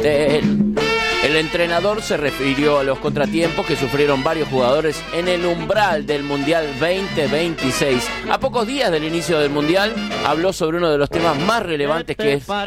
plantel. El entrenador se refirió a los contratiempos que sufrieron varios jugadores en el umbral del Mundial 2026. A pocos días del inicio del Mundial, habló sobre uno de los temas más relevantes, que es